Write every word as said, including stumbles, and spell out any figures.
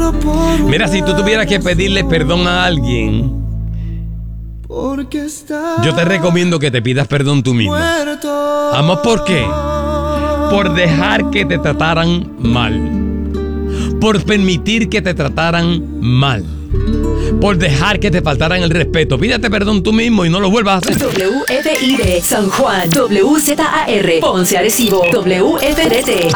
Mira, si tú tuvieras que pedirle perdón a alguien, yo te recomiendo que te pidas perdón tú mismo. ¿Amor por qué? Por dejar que te trataran mal. Por permitir que te trataran mal. Por dejar que te faltaran el respeto. Pídete perdón tú mismo y no lo vuelvas a hacer. W F I D San Juan, W Z A R Ponce Arecibo, W F D T